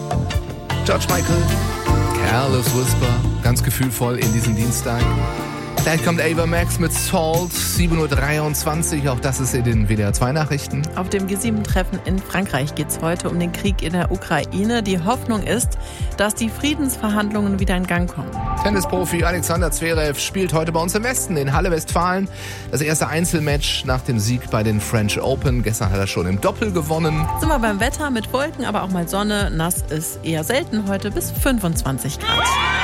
George Michael, Careless Whisper, ganz gefühlvoll in diesen Dienstag. Gleich kommt Ava Max mit Salt, 7.23 Uhr, auch das ist in den WDR 2 Nachrichten. Auf dem G7-Treffen in Frankreich geht es heute um den Krieg in der Ukraine. Die Hoffnung ist, dass die Friedensverhandlungen wieder in Gang kommen. Tennisprofi Alexander Zverev spielt heute bei uns im Westen in Halle Westfalen. Das erste Einzelmatch nach dem Sieg bei den French Open. Gestern hat er schon im Doppel gewonnen. Sind wir beim Wetter mit Wolken, aber auch mal Sonne. Nass ist eher selten heute bis 25 Grad.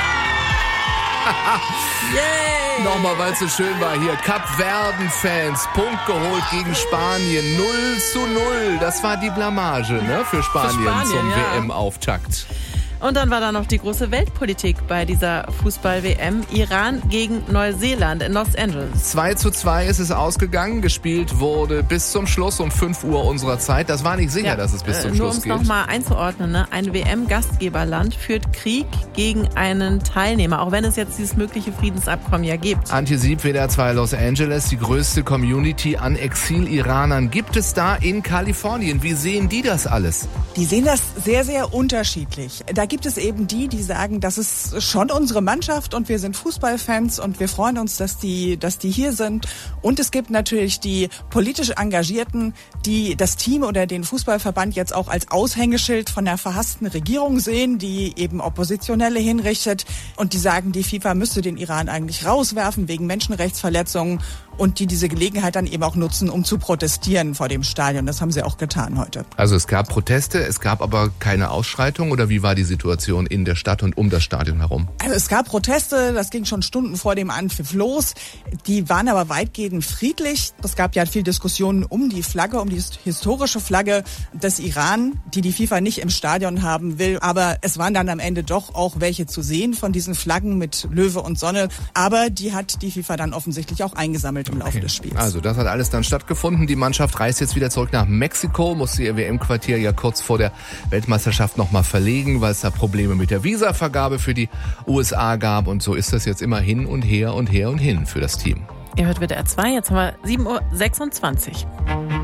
Yay! Nochmal, weil es so schön war hier. Kapverden-Fans, Punkt geholt gegen Spanien. 0:0. Das war die Blamage, ne, für Spanien zum WM-Auftakt. Und dann war da noch die große Weltpolitik bei dieser Fußball-WM. Iran gegen Neuseeland in Los Angeles. 2:2 ist es ausgegangen. Gespielt wurde bis zum Schluss um 5 Uhr unserer Zeit. Das war nicht sicher, dass es bis zum Schluss geht. Nur um es nochmal einzuordnen, ne? Ein WM-Gastgeberland führt Krieg gegen einen Teilnehmer, auch wenn es jetzt dieses mögliche Friedensabkommen ja gibt. Antje Sieb, WDR 2 Los Angeles, die größte Community an Exil-Iranern gibt es da in Kalifornien. Wie sehen die das alles? Die sehen das sehr, sehr unterschiedlich. Da gibt es eben die sagen, das ist schon unsere Mannschaft und wir sind Fußballfans und wir freuen uns, dass die hier sind. Und es gibt natürlich die politisch Engagierten, die das Team oder den Fußballverband jetzt auch als Aushängeschild von der verhassten Regierung sehen, die eben Oppositionelle hinrichtet und die sagen, die FIFA müsste den Iran eigentlich rauswerfen wegen Menschenrechtsverletzungen und die diese Gelegenheit dann eben auch nutzen, um zu protestieren vor dem Stadion. Das haben sie auch getan heute. Also es gab Proteste, es gab aber keine Ausschreitung oder wie war die Situation in der Stadt und um das Stadion herum? Also es gab Proteste, das ging schon Stunden vor dem Anpfiff los. Die waren aber weitgehend friedlich. Es gab ja viel Diskussionen um die Flagge, um die historische Flagge des Iran, die FIFA nicht im Stadion haben will. Aber es waren dann am Ende doch auch welche zu sehen von diesen Flaggen mit Löwe und Sonne. Aber die hat die FIFA dann offensichtlich auch eingesammelt im Laufe des Spiels. Also das hat alles dann stattgefunden. Die Mannschaft reist jetzt wieder zurück nach Mexiko, musste ihr WM-Quartier ja kurz vor der Weltmeisterschaft nochmal verlegen, weil es da Probleme mit der Visavergabe für die USA gab. Und so ist das jetzt immer hin und her und her und hin für das Team. Ihr hört WDR 2, jetzt haben wir 7.26 Uhr.